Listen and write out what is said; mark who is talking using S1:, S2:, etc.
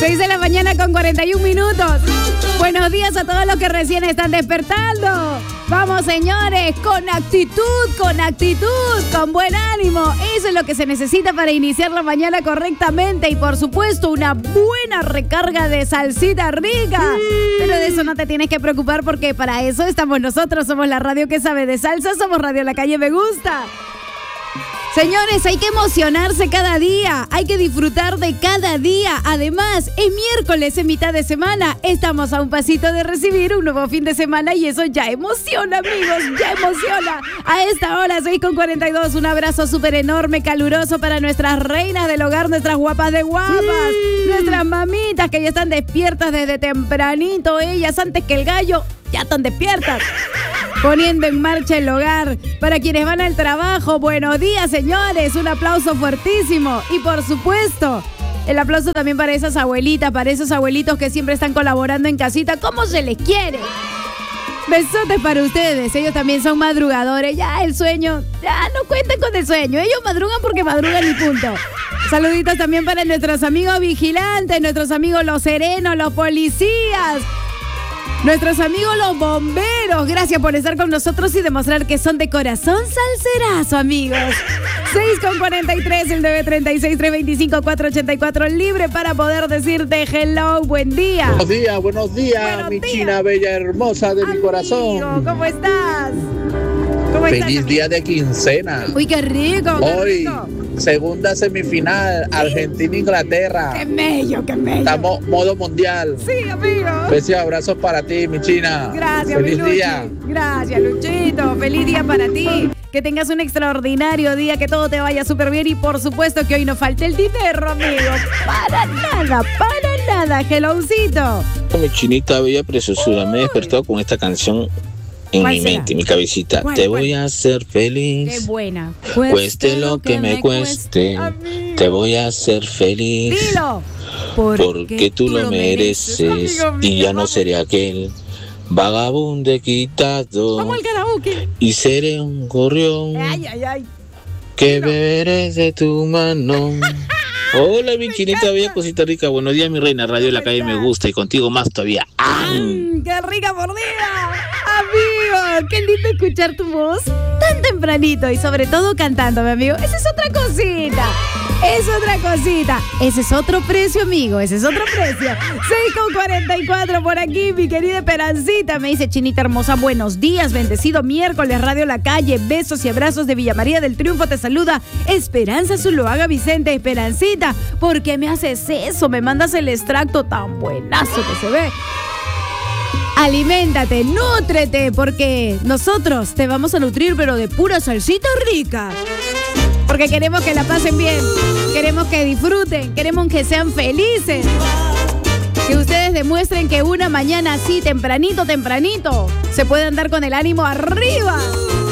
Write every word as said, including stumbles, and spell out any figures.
S1: seis de la mañana con cuarenta y un minutos. Buenos días a todos los que recién están despertando. Vamos, señores, con actitud, con actitud, con buen ánimo. Eso es lo que se necesita para iniciar la mañana correctamente. Y, por supuesto, una buena recarga de salsita rica. Pero de eso no te tienes que preocupar porque para eso estamos nosotros. Somos la radio que sabe de salsa. Somos Radio La Calle Me Gusta. Señores, hay que emocionarse cada día, hay que disfrutar de cada día. Además, es miércoles, en mitad de semana. Estamos a un pasito de recibir un nuevo fin de semana y eso ya emociona, amigos, ya emociona. A esta hora, seis con cuarenta y dos, un abrazo súper enorme, caluroso para nuestras reinas del hogar, nuestras guapas de guapas, sí. Nuestras mamitas que ya están despiertas desde tempranito. Ellas, antes que el gallo, ya están despiertas. Poniendo en marcha el hogar. Para quienes van al trabajo, buenos días, señores. Un aplauso fuertísimo. Y por supuesto, el aplauso también para esas abuelitas, para esos abuelitos que siempre están colaborando en casita. ¿Cómo se les quiere? Besotes para ustedes. Ellos también son madrugadores. Ya el sueño, ya no cuenten con el sueño. Ellos madrugan porque madrugan y punto. Saluditos también para nuestros amigos vigilantes, nuestros amigos los serenos, los policías. Nuestros amigos los bomberos, gracias por estar con nosotros y demostrar que son de corazón salserazo, amigos. seis con cuarenta y tres, el nueve tres seis, tres dos cinco, cuatro ocho cuatro, libre para poder decirte hello, buen día.
S2: Buenos días, buenos días, buenos mi días. China bella hermosa de Amigo, mi corazón.
S1: ¿Cómo estás? ¿Cómo
S2: Feliz
S1: estás,
S2: día de quincena.
S1: Uy, qué rico, qué
S2: Hoy,
S1: rico.
S2: Segunda semifinal, Argentina-Inglaterra.
S1: Qué bello, qué bello.
S2: Estamos modo mundial.
S1: Sí, amigo.
S2: Besos y abrazos para ti, mi China.
S1: Gracias,
S2: Feliz
S1: mi Luchi.
S2: día.
S1: Gracias, Luchito. Feliz día para ti. Que tengas un extraordinario día, que todo te vaya súper bien y por supuesto que hoy no falte el dinero, amigo. Para nada, para nada, helloucito.
S3: Mi chinita bella preciosura, me he despertado con esta canción en mi
S1: será?
S3: mente, en mi cabecita.
S1: ¿Cuál,
S3: te
S1: cuál?
S3: voy a hacer feliz.
S1: Qué buena.
S3: Cueste lo que me cueste,
S1: amigo.
S3: te voy a hacer feliz.
S1: Dilo.
S3: Porque tú lo mereces,
S1: amigo mío,
S3: y ya no
S1: vamos.
S3: seré aquel vagabundo quitado.
S1: Vamos al karaoke.
S3: Y seré un gorrión
S1: Ay, ay, ay.
S3: que beberé de tu mano. Hola, mi chinita bella, cosita rica. Buenos días, mi reina. Radio La Calle Me Gusta y contigo más todavía. ¡Ah!
S1: Mm, ¡Qué rica por día! Amigo, qué lindo escuchar tu voz tan tempranito y sobre todo cantando, mi amigo. Esa es otra cosita. Es otra cosita. Ese es otro precio, amigo. Ese es otro precio. seis con cuarenta y cuatro por aquí, mi querida Esperancita. Me dice, Chinita hermosa, buenos días. Bendecido miércoles, Radio La Calle. Besos y abrazos de Villa María del Triunfo. Te saluda Esperanza Zuluaga Vicente. Esperancita, ¿por qué me haces eso? Me mandas el extracto tan buenazo que se ve. Aliméntate, nútrete, porque nosotros te vamos a nutrir, pero de pura salsita rica. Porque queremos que la pasen bien, queremos que disfruten, queremos que sean felices. Que ustedes demuestren que una mañana así, tempranito, tempranito, se puede andar con el ánimo arriba.